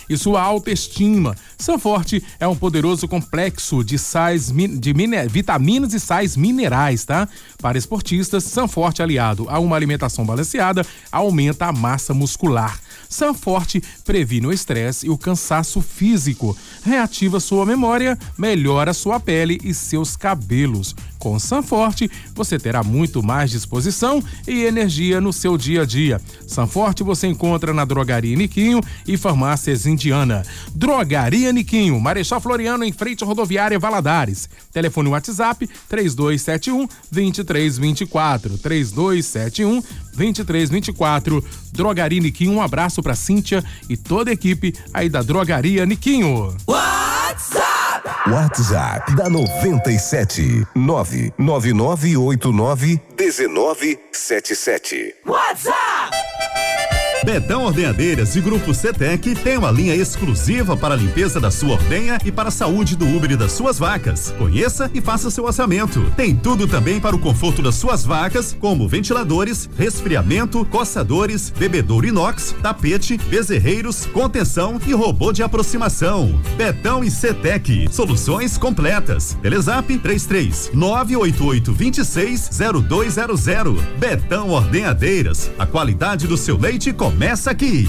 e sua autoestima. Sanforte é um poderoso complexo de vitaminas e sais minerais, tá? Para esportistas, Sanforte aliado a uma alimentação balanceada aumenta a massa muscular. Sanforte previne o estresse e o cansaço físico, reativa sua memória, melhora sua pele e seus cabelos. Com Sanforte, você terá muito mais disposição e energia no seu dia a dia. Sanforte você encontra na Drogaria Niquinho e Farmácias Indiana. Drogaria Niquinho, Marechal Floriano, em frente à rodoviária Valadares. Telefone WhatsApp 3271-2324. 3271-2324. Drogaria Niquinho, um abraço pra Cíntia e toda a equipe aí da Drogaria Niquinho. WhatsApp da 97 999891977. WhatsApp! Betão Ordenhadeiras e Grupo Cetec tem uma linha exclusiva para a limpeza da sua ordenha e para a saúde do úbere das suas vacas. Conheça e faça seu orçamento. Tem tudo também para o conforto das suas vacas, como ventiladores, resfriamento, coçadores, bebedouro inox, tapete, bezerreiros, contenção e robô de aproximação. Betão e Cetec, soluções completas. Telezap 33 988 26 0200. Betão Ordenhadeiras, a qualidade do seu leite começa aqui.